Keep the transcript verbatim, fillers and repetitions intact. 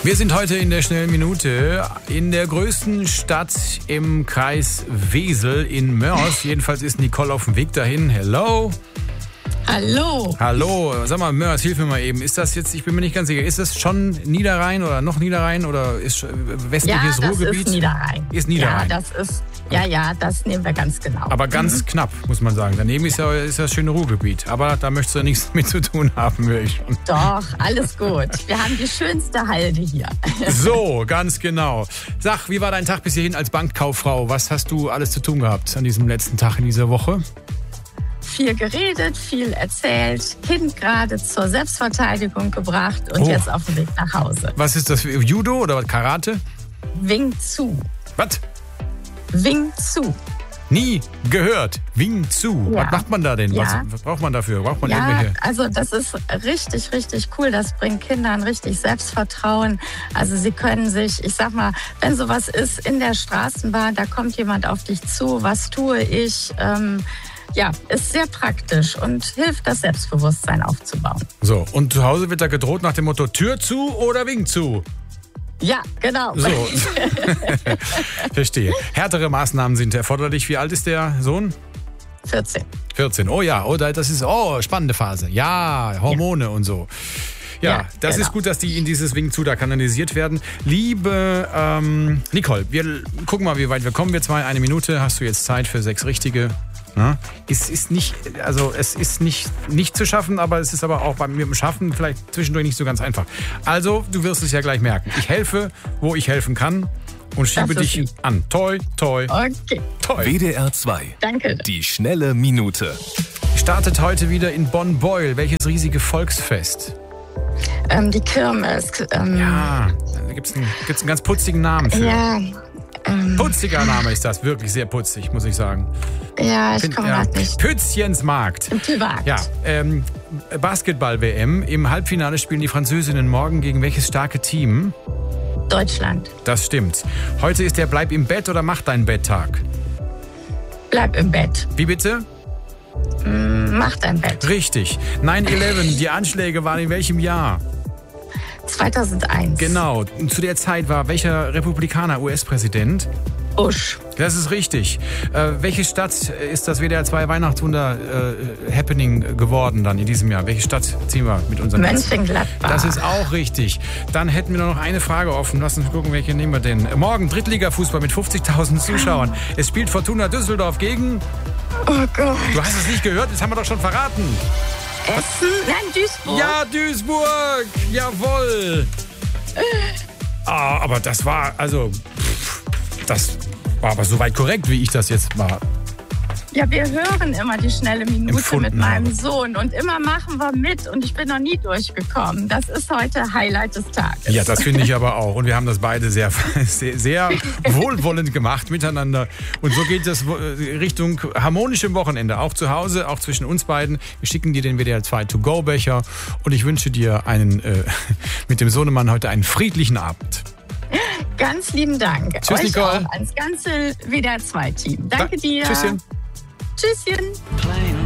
Wir sind heute in der schnellen Minute in der größten Stadt im Kreis Wesel in Mörs. Jedenfalls ist Nicole auf dem Weg dahin. Hello. Hallo. Hallo. Sag mal, Mörs, hilf mir mal eben. Ist das jetzt, ich bin mir nicht ganz sicher, ist das schon Niederrhein oder noch Niederrhein oder ist westliches ja, Ruhrgebiet? Ja, das ist Niederrhein. Ist Niederrhein. Ja, das ist, ja, ja, das nehmen wir ganz genau. Aber ganz mhm. knapp, muss man sagen. Daneben ist ja ist das schöne Ruhrgebiet. Aber da möchtest du nichts mit zu tun haben, höre ich schon. Doch, alles gut. Wir haben die schönste Halde hier. So, ganz genau. Sag, wie war dein Tag bis hierhin als Bankkauffrau? Was hast du alles zu tun gehabt an diesem letzten Tag in dieser Woche? Viel geredet, viel erzählt, Kind gerade zur Selbstverteidigung gebracht und oh. jetzt auf dem Weg nach Hause. Was ist das? Judo oder Karate? Wing Tsu. Was? Wing Tsu. Nie gehört. Wing Tsu. Ja. Was macht man da denn? Ja. Was, was braucht man dafür? Braucht man ja, irgendwelche? Also das ist richtig, richtig cool. Das bringt Kindern richtig Selbstvertrauen. Also sie können sich, ich sag mal, wenn sowas ist in der Straßenbahn, da kommt jemand auf dich zu, was tue ich? Ähm, Ja, ist sehr praktisch und hilft, das Selbstbewusstsein aufzubauen. So, und zu Hause wird da gedroht nach dem Motto Tür zu oder Wing zu? Ja, genau. So. Verstehe. Härtere Maßnahmen sind erforderlich. Wie alt ist der Sohn? vierzehn. vierzehn, oh ja, oh, das ist, oh, spannende Phase. Ja, Hormone ja. und so. Ja, ja, das genau. ist gut, dass die in dieses Wing zu da kanalisiert werden. Liebe ähm, Nicole, wir gucken mal, wie weit wir kommen. Wir zwei, eine Minute. Hast du jetzt Zeit für sechs richtige? Ja? Es ist nicht, also es ist nicht, nicht zu schaffen, aber es ist aber auch beim mit dem Schaffen vielleicht zwischendurch nicht so ganz einfach. Also, du wirst es ja gleich merken. Ich helfe, wo ich helfen kann und schiebe dich lieb. an. Toi, toi, okay. toi. W D R zwei. Danke. Die schnelle Minute. Startet heute wieder in Bonn-Beuel. Welches riesige Volksfest? Ähm, die Kirmes. Ähm, ja, da gibt es einen, gibt's einen ganz putzigen Namen für. Ja. Ähm, Putziger Name ist das, wirklich sehr putzig, muss ich sagen. Ja, ich komme ja. gerade nicht. Pützchensmarkt. Im Tübermarkt. Ja, ähm, Basketball-W M. Im Halbfinale spielen die Französinnen morgen gegen welches starke Team? Deutschland. Das stimmt. Heute ist der Bleib im Bett oder Mach dein Bett-Tag. Bleib im Bett. Wie bitte? Mm, mach dein Bett. Richtig. neun elf, die Anschläge waren in welchem Jahr? zweitausendeins. Genau. Und zu der Zeit war welcher Republikaner U S-Präsident? Bush. Das ist richtig. Äh, welche Stadt ist das W D R zwei Weihnachtswunder äh, Happening geworden dann in diesem Jahr? Welche Stadt ziehen wir mit unseren Mönchengladbach. Das ist auch richtig. Dann hätten wir noch eine Frage offen. Lass uns gucken, welche nehmen wir denn. Morgen Drittliga-Fußball mit fünfzigtausend Zuschauern. Es spielt Fortuna Düsseldorf gegen... Oh Gott. Du hast es nicht gehört? Das haben wir doch schon verraten. Essen? Nein, Duisburg. Ja, Duisburg. Jawohl. Ah, aber das war, also, pff, das war aber soweit korrekt, wie ich das jetzt mal... Ja, wir hören immer die schnelle Minute Empfunden mit meinem habe. Sohn und immer machen wir mit und ich bin noch nie durchgekommen. Das ist heute Highlight des Tages. Ja, das finde ich aber auch. Und wir haben das beide sehr, sehr, sehr wohlwollend gemacht miteinander. Und so geht es Richtung harmonischem Wochenende. Auch zu Hause, auch zwischen uns beiden. Wir schicken dir den W D R zwei To-Go-Becher und ich wünsche dir einen, äh, mit dem Sohnemann heute einen friedlichen Abend. Ganz lieben Dank. Tschüss, Euch Nicole. auch ans ganze W D R zwei Team. Danke da, dir. Tschüsschen. Tschüsschen.